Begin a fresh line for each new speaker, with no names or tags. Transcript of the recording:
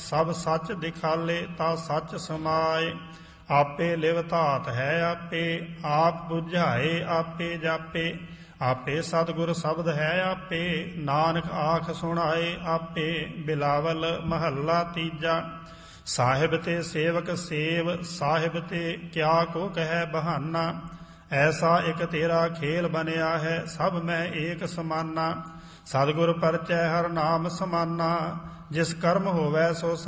ਸਭ ਸੱਚ ਦਿਖਾਲੇ ਤਾ ਸੱਚ ਸਮਾਏ। ਆਪੇ ਲਿਵ ਧਾਤ ਹੈ ਆਪੇ, ਆਪ ਬੁਝਾਏ ਆਪੇ ਜਾਪੇ। ਆਪੇ ਸਤਿਗੁਰ ਸ਼ਬਦ ਹੈ ਆਪੇ, ਨਾਨਕ ਆਖ ਸੁਣਾਏ ਆਪੇ। ਬਿਲਾਵਲ ਮਹੱਲਾ ਤੀਜਾ। ਸਾਹਿਬ ਤੇ ਸੇਵਕ ਸੇਵ, ਸਾਹਿਬ ਤੇ ਕਿਆ ਕੋ ਕਹਿ ਬਹਾਨਾ। ਐਸਾ ਇੱਕ ਤੇਰਾ ਖੇਲ ਬਣਿਆ ਹੈ, ਸਭ ਮੈਂ ਏਕ ਸਮਾਨਾ। ਸਤਿਗੁਰ ਪਰਚੈ ਹਰ ਨਾਮ ਸਮਾਨਾ, ਜਿਸ ਕਰਮ ਹੋਵੈ ਸੋ